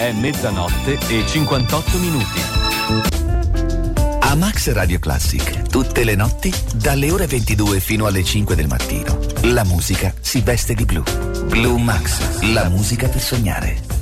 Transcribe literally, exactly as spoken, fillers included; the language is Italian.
È mezzanotte e cinquantotto minuti. A Max Radio Classic, tutte le notti, dalle ore ventidue fino alle cinque del mattino, la musica si veste di blu. Blue Max, la musica per sognare.